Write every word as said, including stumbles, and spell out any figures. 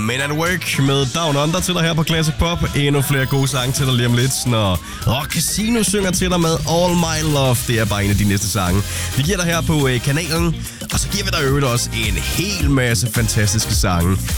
Men at Work med Down Under til dig her på Classic Pop. Endnu flere gode sange til dig lige om lidt, når Rock Casino synger til dig med All My Love. Det er bare en af de næste sange, vi giver dig her på øh, kanalen. Og så giver vi dig øvrigt også en hel masse fantastiske sange